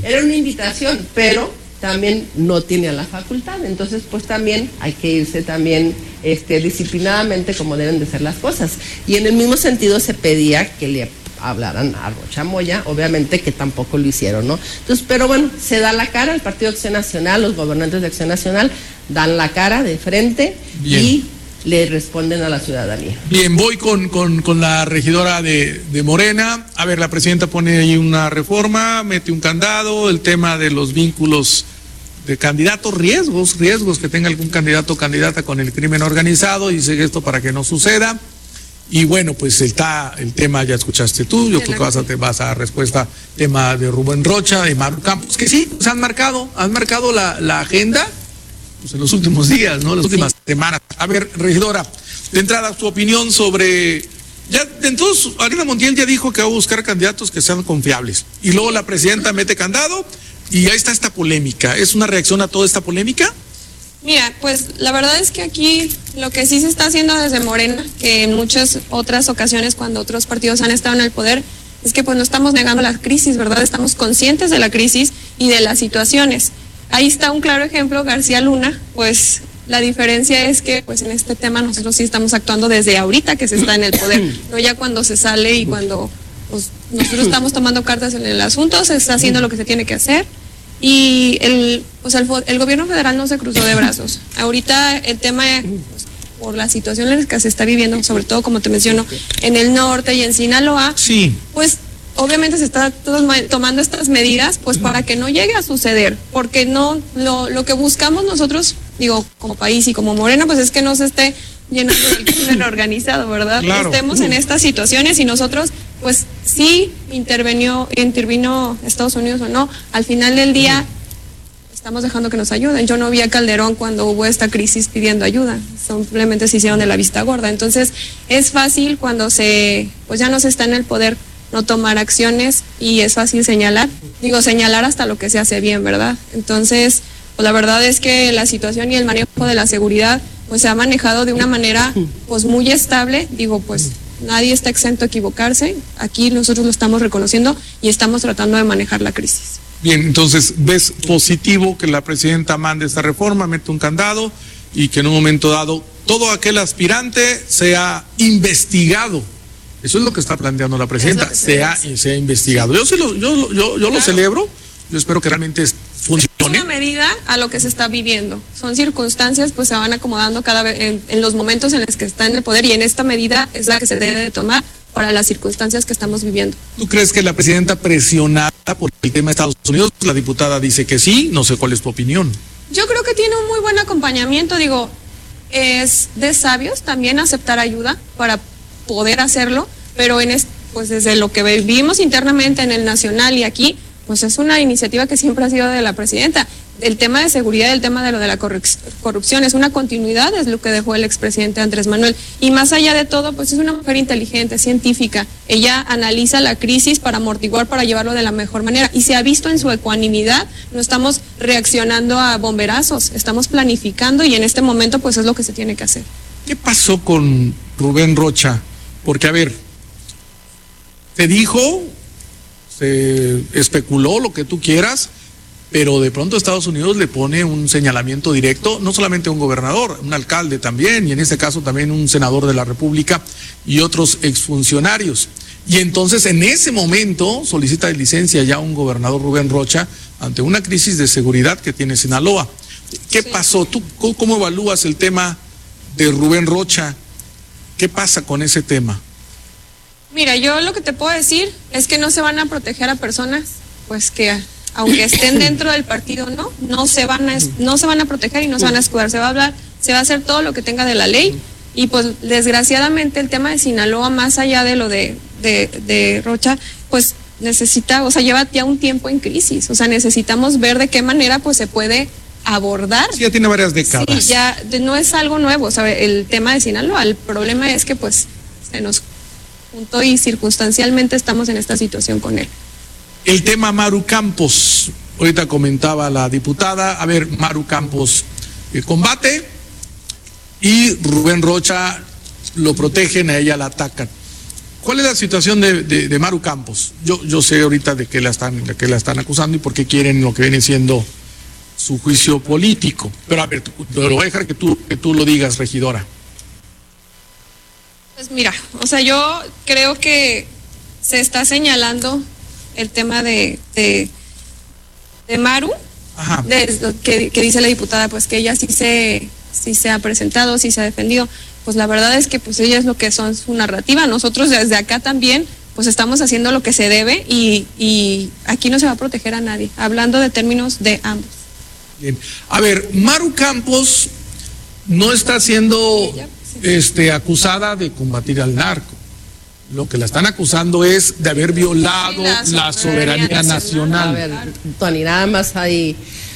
era una invitación, pero también no tiene la facultad, entonces pues también hay que irse también disciplinadamente como deben de ser las cosas. Y en el mismo sentido se pedía que le hablaran a Rocha Moya, obviamente que tampoco lo hicieron, ¿no? Entonces, pero bueno, se da la cara, el Partido de Acción Nacional, los gobernantes de Acción Nacional dan la cara de frente. Bien. Y le responden a la ciudadanía. Bien, voy con la regidora de Morena. A ver, la presidenta pone ahí una reforma, mete un candado, el tema de los vínculos de candidatos, riesgos que tenga algún candidato o candidata con el crimen organizado, dice esto para que no suceda. Y bueno, pues está el tema, ya escuchaste tú, yo creo que vas a respuesta, tema de Rubén Rocha, de Maru Campos, que sí, pues han marcado la agenda pues en los últimos días, ¿no? Las últimas semanas. A ver, regidora, de entrada, tu opinión sobre, ya entonces Ariela Montiel ya dijo que va a buscar candidatos que sean confiables, y luego la presidenta mete candado, y ahí está esta polémica. ¿Es una reacción a toda esta polémica? Mira, pues la verdad es que aquí lo que sí se está haciendo desde Morena, que en muchas otras ocasiones cuando otros partidos han estado en el poder, es que pues no estamos negando la crisis, ¿verdad? Estamos conscientes de la crisis y de las situaciones. Ahí está un claro ejemplo, García Luna, pues la diferencia es que pues en este tema nosotros sí estamos actuando desde ahorita que se está en el poder, no ya cuando se sale y cuando pues nosotros estamos tomando cartas en el asunto, se está haciendo lo que se tiene que hacer. Y el gobierno federal no se cruzó de brazos. Ahorita el tema, pues, por la situación en la que se está viviendo, sobre todo como te menciono, en el norte y en Sinaloa, sí, pues obviamente se está tomando estas medidas pues para que no llegue a suceder, porque no lo que buscamos nosotros, digo, como país y como Morena, pues es que no se esté llenando del crimen organizado, ¿verdad? Claro. Estemos en estas situaciones y nosotros pues sí intervino Estados Unidos o no, al final del día estamos dejando que nos ayuden. Yo no vi a Calderón cuando hubo esta crisis pidiendo ayuda, simplemente se hicieron de la vista gorda. Entonces es fácil cuando pues ya no se está en el poder no tomar acciones y es fácil señalar hasta lo que se hace bien, ¿verdad? Entonces pues la verdad es que la situación y el manejo de la seguridad pues se ha manejado de una manera pues muy estable, pues nadie está exento a equivocarse, aquí nosotros lo estamos reconociendo y estamos tratando de manejar la crisis. Bien, entonces, ¿ves positivo que la presidenta mande esta reforma, mete un candado y que en un momento dado todo aquel aspirante sea investigado? Eso es lo que está planteando la presidenta, sea investigado. Yo lo celebro, yo espero que realmente funcione. Es una medida a lo que se está viviendo. Son circunstancias, pues se van acomodando cada vez en los momentos en los que está en el poder y en esta medida es la que se debe de tomar para las circunstancias que estamos viviendo. ¿Tú crees que la presidenta presionada por el tema de Estados Unidos, la diputada dice que sí? No sé cuál es tu opinión. Yo creo que tiene un muy buen acompañamiento, es de sabios también aceptar ayuda para poder hacerlo, pero pues desde lo que vivimos internamente en el nacional y aquí, pues es una iniciativa que siempre ha sido de la presidenta. El tema de seguridad, el tema de lo de la corrupción es una continuidad, es lo que dejó el expresidente Andrés Manuel. Y más allá de todo, pues es una mujer inteligente, científica. Ella analiza la crisis para amortiguar, para llevarlo de la mejor manera. Y se ha visto en su ecuanimidad, no estamos reaccionando a bomberazos, estamos planificando y en este momento pues es lo que se tiene que hacer. ¿Qué pasó con Rubén Rocha? Porque, a ver, se dijo, se especuló lo que tú quieras, pero de pronto Estados Unidos le pone un señalamiento directo, no solamente a un gobernador, un alcalde también, y en este caso también un senador de la República y otros exfuncionarios. Y entonces en ese momento solicita de licencia ya un gobernador Rubén Rocha ante una crisis de seguridad que tiene Sinaloa. ¿Qué pasó? ¿Tú cómo evalúas el tema de Rubén Rocha? ¿Qué pasa con ese tema? Mira, yo lo que te puedo decir es que no se van a proteger a personas, pues que aunque estén dentro del partido, no se van a proteger y no se van a escudar, se va a hacer todo lo que tenga de la ley y pues desgraciadamente el tema de Sinaloa, más allá de lo de Rocha, pues necesita, lleva ya un tiempo en crisis, necesitamos ver de qué manera pues se puede abordar. Sí, ya tiene varias décadas. Sí, ya no es algo nuevo, el tema de Sinaloa, el problema es que pues se nos juntó y circunstancialmente estamos en esta situación con él. El tema Maru Campos, ahorita comentaba la diputada, a ver, Maru Campos combate y Rubén Rocha lo protegen, a ella la atacan. ¿Cuál es la situación de Maru Campos? Yo sé ahorita de qué la están acusando y por qué quieren lo que viene siendo su juicio político. Pero a ver, lo voy a dejar que tú lo digas, regidora. Pues mira, o sea, yo creo que se está señalando el tema de Maru, que dice la diputada, pues que ella sí se ha presentado, sí se ha defendido. Pues la verdad es que pues ella es lo que son su narrativa. Nosotros desde acá también pues estamos haciendo lo que se debe y aquí no se va a proteger a nadie, hablando de términos de ambos. Bien. A ver, Maru Campos no está siendo acusada de combatir al narco. Lo que la están acusando es de haber violado la soberanía nacional. A ver, Tony, nada más ahí.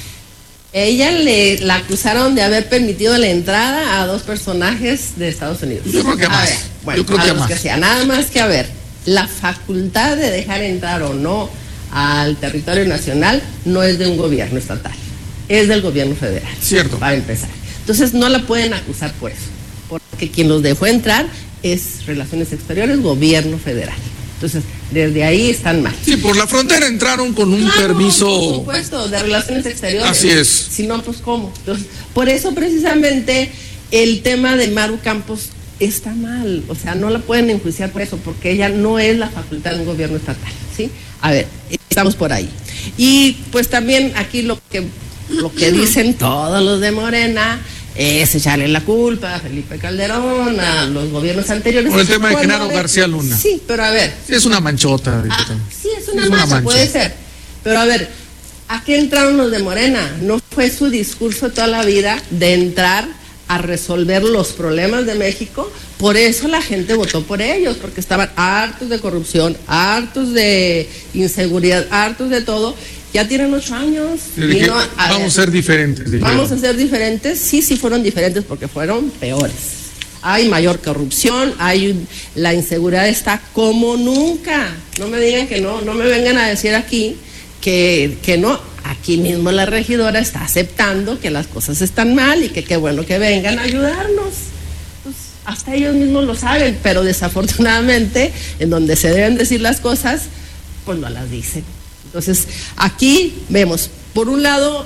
Ella la acusaron de haber permitido la entrada a 2 personajes de Estados Unidos. Yo creo que más. Ver, bueno, yo creo que más. Que sea, nada más que a ver, la facultad de dejar entrar o no al territorio nacional no es de un gobierno estatal, es del gobierno federal. Cierto. Para empezar. Entonces no la pueden acusar por eso, porque quien los dejó entrar es Relaciones Exteriores, gobierno federal. Entonces, desde ahí están mal. Sí, por la frontera entraron con un permiso. Por supuesto, de Relaciones Exteriores. Así es. Si no, pues ¿cómo? Entonces, por eso precisamente el tema de Maru Campos está mal. O sea, no la pueden enjuiciar por eso, porque ella no es la facultad de un gobierno estatal, ¿sí? A ver, estamos por ahí. Y pues también aquí lo que dicen todos los de Morena es echarle la culpa a Felipe Calderón, a los gobiernos anteriores. Por el tema de Genaro García Luna. Sí, pero a ver. Sí, es una manchota. Sí, es una mancha, puede ser. Pero a ver, ¿a qué entraron los de Morena? No fue su discurso toda la vida de entrar a resolver los problemas de México. Por eso la gente votó por ellos, porque estaban hartos de corrupción, hartos de inseguridad, hartos de todo. Ya tienen 8 años. Vamos a ser diferentes. Dijeron. Vamos a ser diferentes. Sí, fueron diferentes porque fueron peores. Hay mayor corrupción, la inseguridad está como nunca. No me digan que no me vengan a decir aquí que no. Aquí mismo la regidora está aceptando que las cosas están mal y que qué bueno que vengan a ayudarnos. Pues hasta ellos mismos lo saben, pero desafortunadamente en donde se deben decir las cosas, pues no las dicen. Entonces, aquí vemos, por un lado,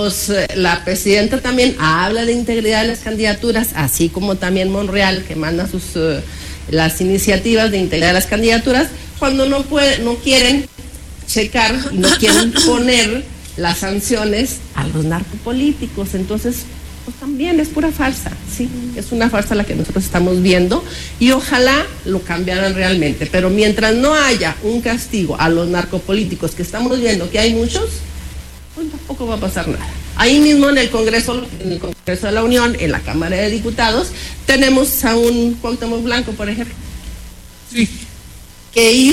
la presidenta también habla de integridad de las candidaturas, así como también Monreal, que manda las iniciativas de integridad de las candidaturas, cuando no quieren checar, no quieren poner las sanciones a los narcopolíticos. Entonces, pues también es pura farsa, sí, es una farsa la que nosotros estamos viendo y ojalá lo cambiaran realmente, pero mientras no haya un castigo a los narcopolíticos, que estamos viendo que hay muchos, pues tampoco va a pasar nada. Ahí mismo en el Congreso de la Unión, en la Cámara de Diputados, tenemos a un Cuauhtémoc Blanco, por ejemplo, sí, que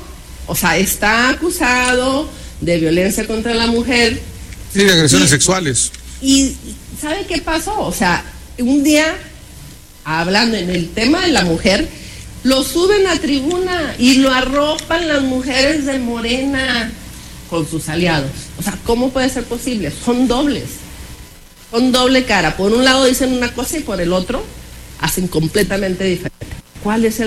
está acusado de violencia contra la mujer. Sí, de agresiones sexuales. Y ¿sabe qué pasó? O sea, un día, hablando en el tema de la mujer, lo suben a tribuna y lo arropan las mujeres de Morena con sus aliados. O sea, ¿cómo puede ser posible? Son dobles. Son doble cara. Por un lado dicen una cosa y por el otro hacen completamente diferente. ¿Cuál es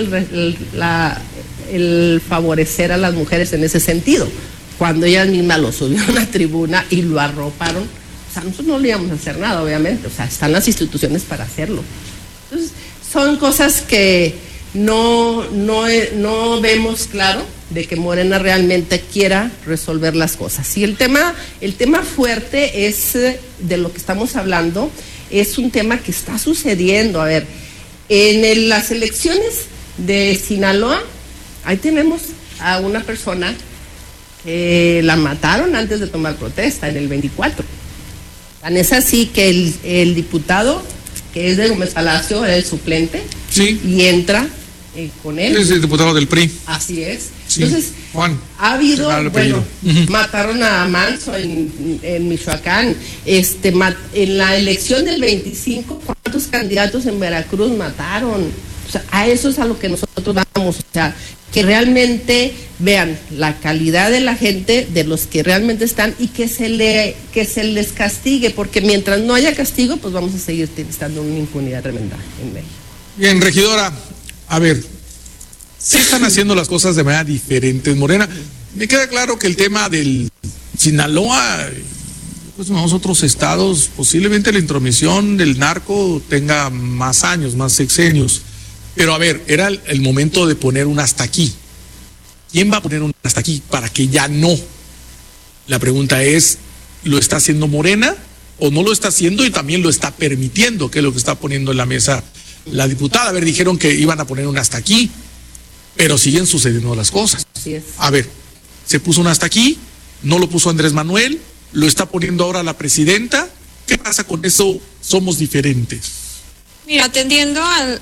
el favorecer a las mujeres en ese sentido? Cuando ellas mismas lo subieron a tribuna y lo arroparon. O sea, nosotros no le íbamos a hacer nada, obviamente. O sea, están las instituciones para hacerlo. Entonces, son cosas que no vemos claro de que Morena realmente quiera resolver las cosas. Y el tema fuerte es de lo que estamos hablando, es un tema que está sucediendo. A ver, en las elecciones de Sinaloa, ahí tenemos a una persona que la mataron antes de tomar protesta, en el 24. Tan es así que el diputado, que es de Gómez Palacio, era el suplente, sí, y entra con él. Es el diputado del PRI. Así es. Sí. Entonces, Juan, ha habido, mataron a Manso en Michoacán, en la elección del 25, ¿cuántos candidatos en Veracruz mataron? O sea, a eso es a lo que nosotros vamos, o sea, que realmente vean la calidad de la gente, de los que realmente están, y que se les castigue, porque mientras no haya castigo, pues vamos a seguir estando en una impunidad tremenda en México. Bien, regidora, a ver, sí están haciendo las cosas de manera diferente, Morena. Me queda claro que el tema del Sinaloa, pues en los otros estados, posiblemente la intromisión del narco tenga más años, más sexenios. Pero a ver, era el momento de poner un hasta aquí. ¿Quién va a poner un hasta aquí para que ya no? La pregunta es, ¿lo está haciendo Morena o no lo está haciendo y también lo está permitiendo, que es lo que está poniendo en la mesa la diputada? A ver, dijeron que iban a poner un hasta aquí, pero siguen sucediendo las cosas. Así es. A ver, se puso un hasta aquí, no lo puso Andrés Manuel, lo está poniendo ahora la presidenta. ¿Qué pasa con eso? Somos diferentes. Mira, atendiendo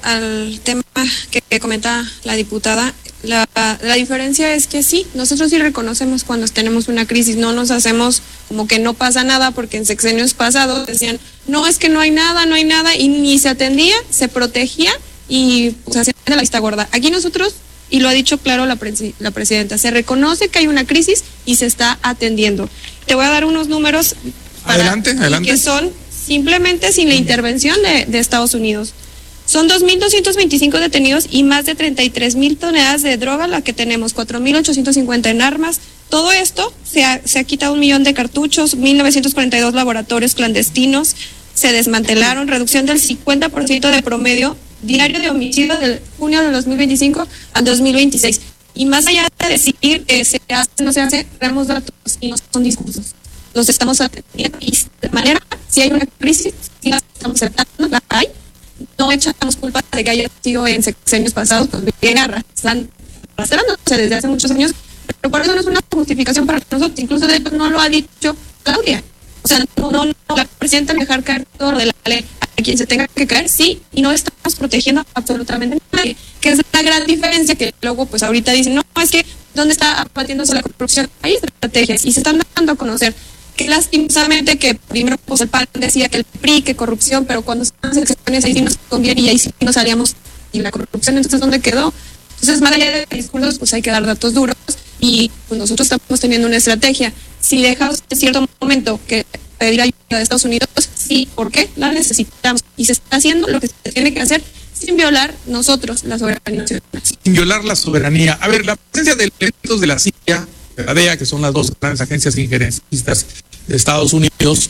al tema que comenta la diputada, la diferencia es que sí, nosotros sí reconocemos cuando tenemos una crisis, no nos hacemos como que no pasa nada, porque en sexenios pasados decían, no, es que no hay nada, y ni se atendía, se protegía y pues hacían de la vista gorda. Aquí nosotros, y lo ha dicho claro la presidenta, se reconoce que hay una crisis y se está atendiendo. Te voy a dar unos números Adelante. que son simplemente sin la intervención de Estados Unidos. Son 2.225 detenidos y más de 33.000 toneladas de droga, la que tenemos, 4.850 en armas. Todo esto se ha quitado 1 millón de cartuchos, 1.942 laboratorios clandestinos se desmantelaron, reducción del 50% de promedio diario de homicidios de junio de 2025 a 2026. Y más allá de decir se hace, no se hace, tenemos datos y no son discursos. Los estamos atendiendo y de manera, si hay una crisis, si la estamos aceptando, la hay. No echamos culpa de que haya sido en sexenios pasados, pues viene arrastrándose desde hace muchos años, pero por eso no es una justificación para nosotros. Incluso de hecho no lo ha dicho Claudia. O sea, no la presidenta dejar caer todo lo de la ley a quien se tenga que caer, sí, y no estamos protegiendo absolutamente a nadie, que es la gran diferencia, que luego pues ahorita dicen, no, es que ¿dónde está abatiéndose la corrupción? Hay estrategias y se están dando a conocer. Que lastimosamente que primero pues el PAN decía que el PRI, que corrupción, pero cuando están elecciones ahí sí nos conviene y ahí sí nos salíamos y la corrupción, entonces ¿dónde quedó? Entonces más allá de discursos pues hay que dar datos duros y pues nosotros estamos teniendo una estrategia. Si dejas en cierto momento que pedir ayuda de Estados Unidos, sí, ¿por qué? La necesitamos y se está haciendo lo que se tiene que hacer sin violar nosotros la soberanía nacional. Sin violar la soberanía. A ver, la presencia de elementos de la CIA, de la DEA, que son las dos grandes agencias injerencistas de Estados Unidos.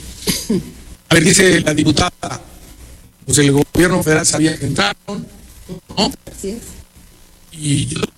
A ver, dice la diputada, pues el gobierno federal sabía que entraron, ¿no? Así es. Y yo